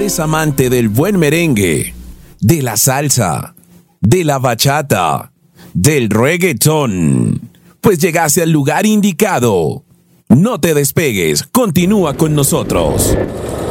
eres amante del buen merengue, de la salsa, de la bachata, del reggaetón, pues llegaste al lugar indicado. No te despegues, continúa con nosotros.